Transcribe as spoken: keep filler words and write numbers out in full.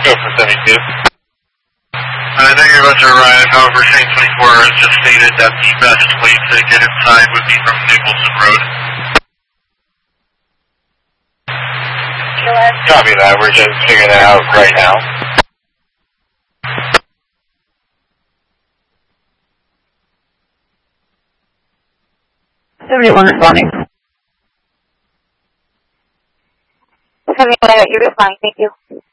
go for seventy-two. Uh, negative about to arrive, however, Saint twenty-four has just stated that the best way to get inside would be from Nicholson Road. Copy that, we're just figuring that out right now. seventy-one responding. seventy-one, you're responding, thank you.